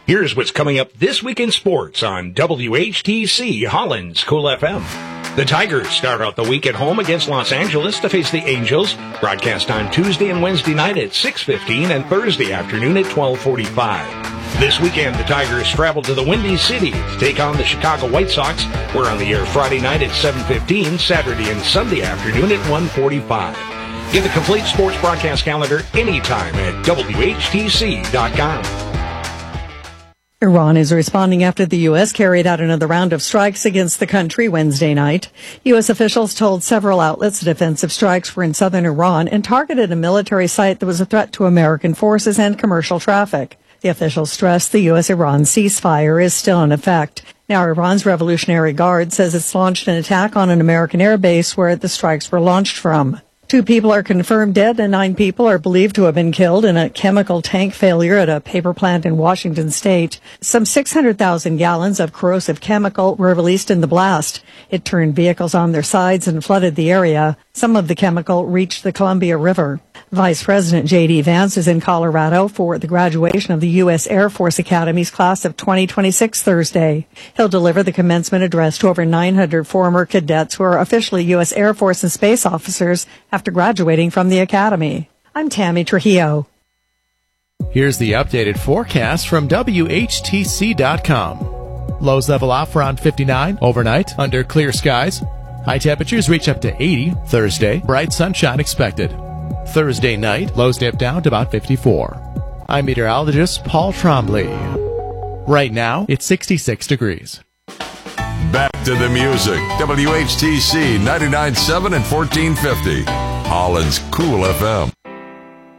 Here's what's coming up this week in sports on WHTC Holland's Cool FM. The Tigers start out the week at home against Los Angeles to face the Angels. Broadcast on Tuesday and Wednesday night at 6:15 and Thursday afternoon at 12:45. This weekend, the Tigers travel to the Windy City to take on the Chicago White Sox. We're on the air Friday night at 7:15, Saturday and Sunday afternoon at 1:45. Get the complete sports broadcast calendar anytime at WHTC.com. Iran is responding after the U.S. carried out another round of strikes against the country Wednesday night. U.S. officials told several outlets the defensive strikes were in southern Iran and targeted a military site that was a threat to American forces and commercial traffic. The officials stressed the U.S.-Iran ceasefire is still in effect. Now, Iran's Revolutionary Guard says it's launched an attack on an American air base where the strikes were launched from. 2 people are confirmed dead and 9 people are believed to have been killed in a chemical tank failure at a paper plant in Washington state. Some 600,000 gallons of corrosive chemical were released in the blast. It turned vehicles on their sides and flooded the area. Some of the chemical reached the Columbia River. Vice President J.D. Vance is in Colorado for the graduation of the U.S. Air Force Academy's class of 2026 Thursday. He'll deliver the commencement address to over 900 former cadets who are officially U.S. Air Force and space officers after graduating from the Academy. I'm Tammy Trujillo. Here's the updated forecast from WHTC.com. Lows level off around 59 overnight under clear skies. High temperatures reach up to 80 Thursday. Bright sunshine expected. Thursday night, lows dip down to about 54. I'm meteorologist Paul Trombley. Right now, it's 66 degrees. Back to the music. WHTC 99.7 and 1450. Holland's Cool FM.